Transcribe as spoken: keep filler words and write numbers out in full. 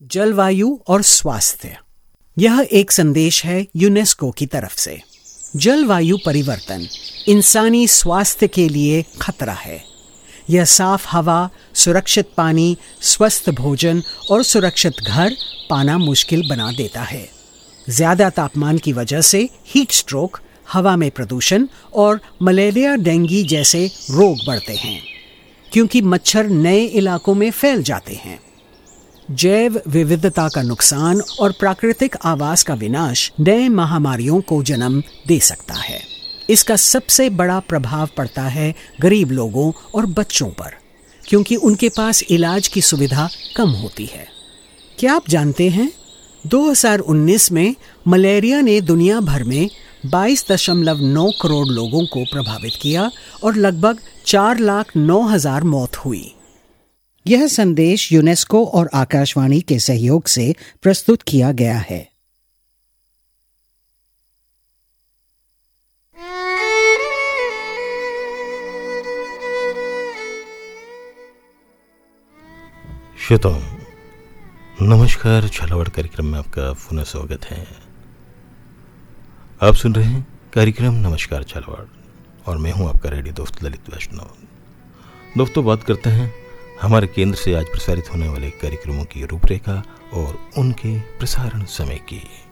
जलवायु और स्वास्थ्य। यह एक संदेश है यूनेस्को की तरफ से। जलवायु परिवर्तन इंसानी स्वास्थ्य के लिए खतरा है। यह साफ हवा, सुरक्षित पानी, स्वस्थ भोजन और सुरक्षित घर पाना मुश्किल बना देता है। ज्यादा तापमान की वजह से हीट स्ट्रोक, हवा में प्रदूषण और मलेरिया, डेंगू जैसे रोग बढ़ते हैं, क्योंकि मच्छर नए इलाकों में फैल जाते हैं। जैव विविधता का नुकसान और प्राकृतिक आवास का विनाश नए महामारियों को जन्म दे सकता है। इसका सबसे बड़ा प्रभाव पड़ता है गरीब लोगों और बच्चों पर, क्योंकि उनके पास इलाज की सुविधा कम होती है। क्या आप जानते हैं, दो हज़ार उन्नीस में मलेरिया ने दुनिया भर में बाईस दशमलव नौ करोड़ लोगों को प्रभावित किया और लगभग चार लाख नौ हजार मौत हुई। यह संदेश यूनेस्को और आकाशवाणी के सहयोग से प्रस्तुत किया गया है। श्रोताओं, नमस्कार। झालावाड़ कार्यक्रम में आपका पुनः स्वागत है। आप सुन रहे हैं कार्यक्रम नमस्कार झालावाड़ और मैं हूं आपका रेडियो दोस्त ललित वैष्णव। दोस्तों, बात करते हैं हमारे केंद्र से आज प्रसारित होने वाले कार्यक्रमों की रूपरेखा और उनके प्रसारण समय की।